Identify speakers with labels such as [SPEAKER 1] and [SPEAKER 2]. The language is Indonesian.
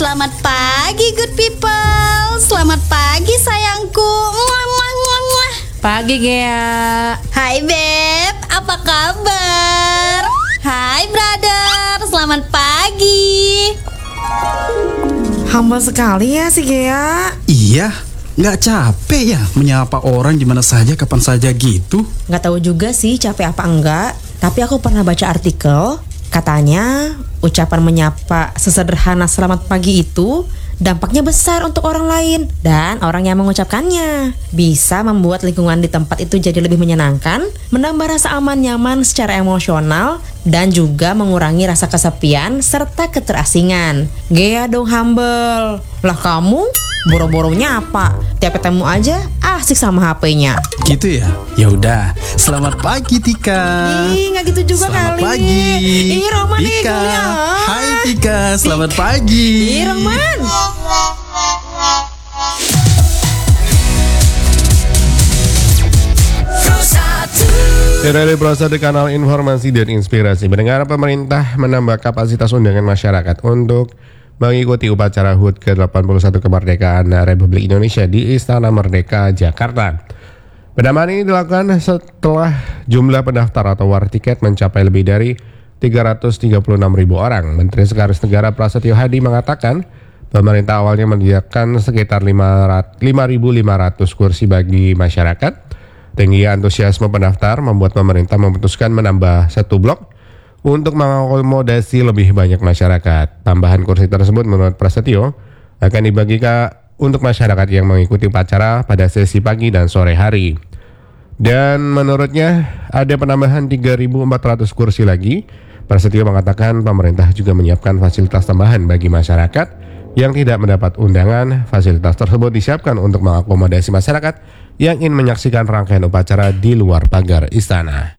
[SPEAKER 1] Selamat pagi good people. Selamat pagi sayangku. Muah, muah, muah, muah.
[SPEAKER 2] Pagi Gea.
[SPEAKER 1] Hai Beb, apa kabar? Hai brother, selamat pagi.
[SPEAKER 2] Humble sekali ya si Gea.
[SPEAKER 3] Iya, nggak capek ya menyapa orang di mana saja, kapan saja gitu?
[SPEAKER 2] Nggak tahu juga sih capek apa enggak. Tapi aku pernah baca artikel, katanya ucapan menyapa sesederhana selamat pagi itu dampaknya besar untuk orang lain dan orang yang mengucapkannya. Bisa membuat lingkungan di tempat itu jadi lebih menyenangkan, menambah rasa aman nyaman secara emosional, dan juga mengurangi rasa kesepian serta keterasingan. Gea dong humble. Lah kamu boro-boro nyapa, tiap ketemu aja asik sama HP-nya.
[SPEAKER 3] Gitu ya? Ya udah, selamat pagi Tika.
[SPEAKER 2] Ih, nggak gitu juga
[SPEAKER 3] Selamat
[SPEAKER 2] kali.
[SPEAKER 3] pagi.
[SPEAKER 2] Ih, Roman nih,
[SPEAKER 3] Tika.
[SPEAKER 2] kuliah.
[SPEAKER 3] Hai Tika, selamat pagi.
[SPEAKER 2] Ih, Roman.
[SPEAKER 4] Dari Prosa di kanal informasi dan inspirasi. Mendengar pemerintah menambah kapasitas undangan masyarakat untuk mengikuti upacara HUT ke-81 kemerdekaan Republik Indonesia di Istana Merdeka, Jakarta. Penambahan ini dilakukan setelah jumlah pendaftar atau war tiket mencapai lebih dari 336.000 orang. Menteri Sekretaris Negara Prasetyo Hadi mengatakan pemerintah awalnya menyediakan sekitar 5.500 kursi bagi masyarakat. Tinggi antusiasme pendaftar membuat pemerintah memutuskan menambah satu blok untuk mengakomodasi lebih banyak masyarakat. Tambahan kursi tersebut menurut Prasetyo akan dibagikan untuk masyarakat yang mengikuti upacara pada sesi pagi dan sore hari. Dan menurutnya ada penambahan 3.400 kursi lagi. Prasetyo mengatakan pemerintah juga menyiapkan fasilitas tambahan bagi masyarakat yang tidak mendapat undangan. Fasilitas tersebut disiapkan untuk mengakomodasi masyarakat yang ingin menyaksikan rangkaian upacara di luar pagar istana.